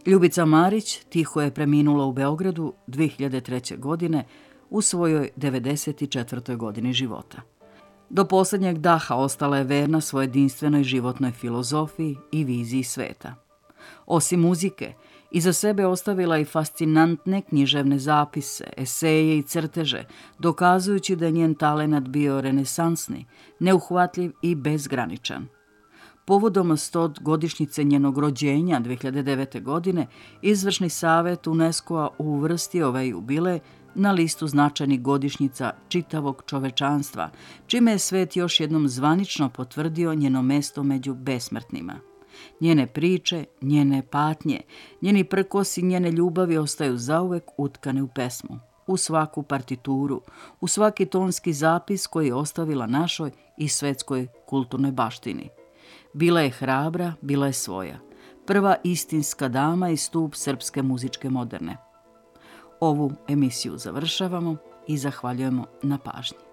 Ljubica Marić tiho je preminula u Beogradu 2003. godine u svojoj 94. godini života. Do posljednjeg daha ostala je verna svojoj jedinstvenoj životnoj filozofiji i viziji sveta. Osim muzike, iza sebe ostavila i fascinantne književne zapise, eseje i crteže, dokazujući da je njen talenat bio renesansni, neuhvatljiv i bezgraničan. Povodom 100 godišnjice njenog rođenja 2009. godine, Izvršni savjet UNESCO-a uvrstio ovaj jubilej na listu značajnih godišnjica čitavog čovečanstva, čime je svet još jednom zvanično potvrdio njeno mesto među besmrtnima. Njene priče, njene patnje, njeni prkosi, njene ljubavi ostaju zauvek utkane u pesmu, u svaku partituru, u svaki tonski zapis koji je ostavila našoj i svetskoj kulturnoj baštini. Bila je hrabra, bila je svoja. Prva istinska dama i stup srpske muzičke moderne. Ovu emisiju završavamo i zahvaljujemo na pažnji.